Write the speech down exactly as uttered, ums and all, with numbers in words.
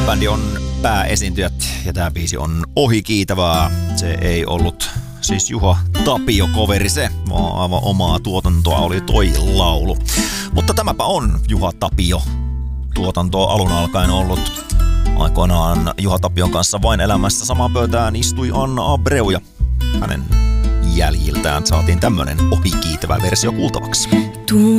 Bändi on pääesiintyjät ja tää biisi on Ohikiitävää. Se ei ollut siis Juha Tapio-coveri se, vaan aivan omaa tuotantoa oli toi laulu. Mutta tämäpä on Juha Tapio tuotantoa alun alkaen ollut. Aikoinaan Juha Tapion kanssa Vain elämässä samaan pöytään istui Anna Abreu ja hänen jäljiltään saatiin tämmönen Ohikiitävä versio kuultavaksi.